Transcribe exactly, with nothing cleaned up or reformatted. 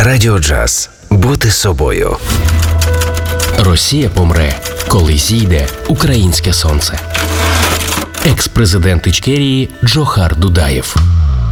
Радіо Джаз. Бути собою. Росія помре, коли зійде українське сонце. Екс-президент Ічкерії Джохар Дудаєв.